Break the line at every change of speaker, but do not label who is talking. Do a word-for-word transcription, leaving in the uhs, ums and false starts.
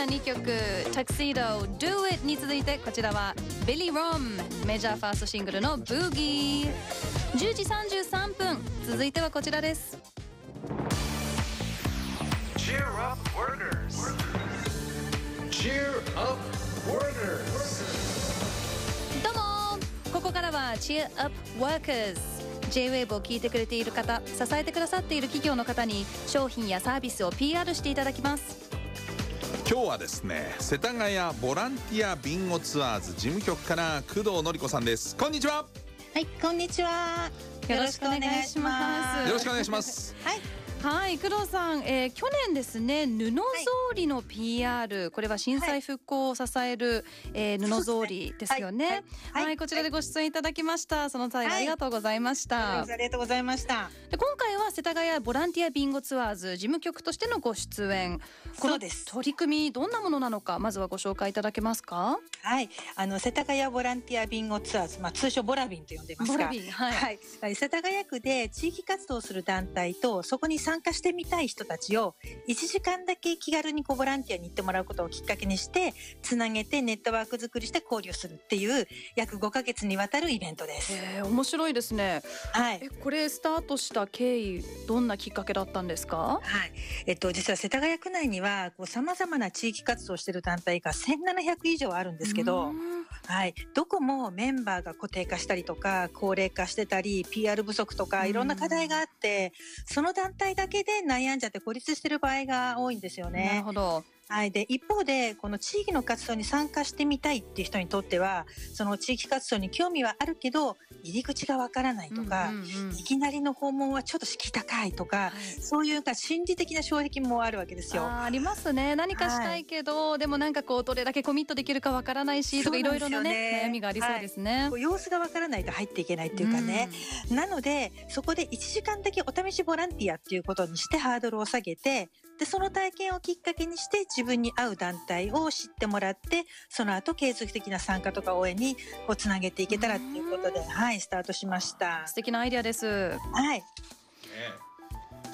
なにきょく Tuxedo、Do It に続いてこちらは Billy Rom メジャーファーストシングルの Boogie。 じゅうじさんじゅうさんぷん、続いてはこちらです。
Cheer up workers. Cheer up workers.
どうも、ここからは Cheer Up Workers。 J-ウェーブ を聞いてくれている方、支えてくださっている企業の方に商品やサービスを ピーアール していただきます。
今日はですね、世田谷ボランティアビンゴツアーズ事務局から工藤典子さんです。こんにちは。
はい、こんにちは。
よろしくお願いします。
よろしくお願いします。
はい。
はい、工藤さん、えー、去年ですね、布草履の ピーアール、はい、これは震災復興を支える、えー、布草履ですよね。はい、はいはい、こちらでご出演いただきました。その際ありがとうございました。
はい、ありがとうございました。
で、今回は世田谷ボランティアビンゴツアーズ事務局としてのご出演。この取り組みどんなものなのか、まずはご紹介いただけますか。
はい、あの世田谷ボランティアビンゴツアーズ、まあ、通称ボラビンと呼んでいますが、
ボラビン、はい、
はい、世田谷区で地域活動する団体とそこに参加してみたい人たちをいちじかんだけ気軽にこうボランティアに行ってもらうことをきっかけにしてつなげてネットワーク作りして交流するっていう約ごかげつにわたるイベントです。
えー、面白いですね。はい、えこれスタートした経緯、どんなきっかけだったんですか。
はい、えっと、実は世田谷区内にはさまざまな地域活動をしている団体がせんななひゃくいじょうあるんですけど、はい、どこもメンバーが固定化したりとか高齢化してたり ピーアール 不足とかいろんな課題があって、その団体だけで悩んじゃって孤立してる場合が多いんですよね。
なるほど。
はい、で一方でこの地域の活動に参加してみたいっていう人にとっては、その地域活動に興味はあるけど入り口がわからないとか、うんうんうん、いきなりの訪問はちょっと敷居高いとか、はい、そういうか心理的な障壁もあるわけですよ。
あ, ありますね。何かしたいけど、はい、でもなんかこうどれだけコミットできるかわからないしとかいろいろなね悩みがありそうですね。
はい、様子がわからないと入っていけないっていうかね、うん、なのでそこでいちじかんだけお試しボランティアっていうことにしてハードルを下げて、でその体験をきっかけにして自分に合う団体を知ってもらって、その後継続的な参加とか応援にこうつなげていけたらということで、はい、スタートしました。
素敵なアイデアです。
はい。
ね